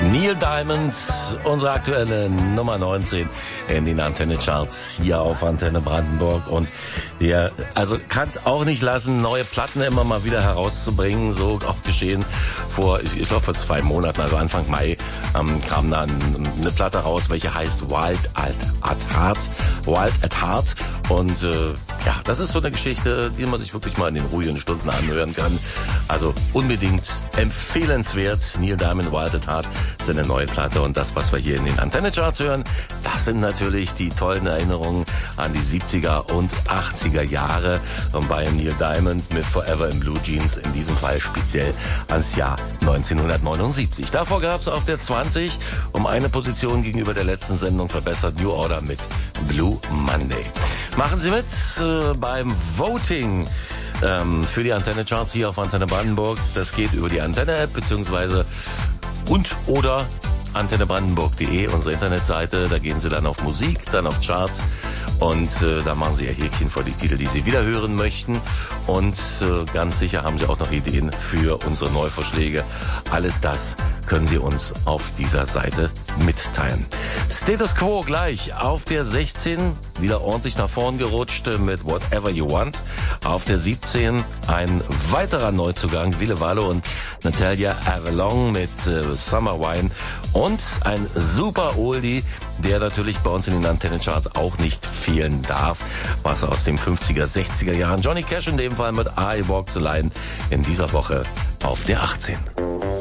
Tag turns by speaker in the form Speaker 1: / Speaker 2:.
Speaker 1: Neil Diamond, unsere aktuelle Nummer 19 in den Antenne-Charts hier auf Antenne Brandenburg. Und ja, also kann es auch nicht lassen, neue Platten immer mal wieder herauszubringen. So auch geschehen ich glaube vor 2 Monaten, also Anfang Mai, kam dann eine Platte raus, welche heißt Wild at Heart. Und ja, das ist so eine Geschichte, die man sich wirklich mal in den ruhigen Stunden anhören kann. Also unbedingt empfehlenswert. Neil Diamond, Wild at Heart, seine neue Platte. Und das, was wir hier in den Antenne-Charts hören, das sind natürlich die tollen Erinnerungen an die 70er und 80er Jahre. Und bei Neil Diamond mit Forever in Blue Jeans, in diesem Fall speziell ans Jahr 1979. Davor gab es auf der 20 um eine Position gegenüber der letzten Sendung verbessert New Order mit Blue Monday. Machen Sie mit beim Voting für die Antenne-Charts hier auf Antenne Brandenburg. Das geht über die Antenne-App beziehungsweise oder antennebrandenburg.de, unsere Internetseite. Da gehen Sie dann auf Musik, dann auf Charts und da machen Sie Ihr Häkchen vor die Titel, die Sie wieder hören möchten. Und ganz sicher haben Sie auch noch Ideen für unsere Neuvorschläge. Alles das können Sie uns auf dieser Seite mitteilen. Status Quo gleich auf der 16, wieder ordentlich nach vorn gerutscht mit Whatever You Want. Auf der 17 ein weiterer Neuzugang, Ville Valo und Natalia Arlong mit Summer Wine. Und ein super Oldie, der natürlich bei uns in den Antennen-Charts auch nicht fehlen darf. Was aus den 50er, 60er Jahren. Johnny Cash in dem Fall mit I Walk the Line in dieser Woche auf der 18.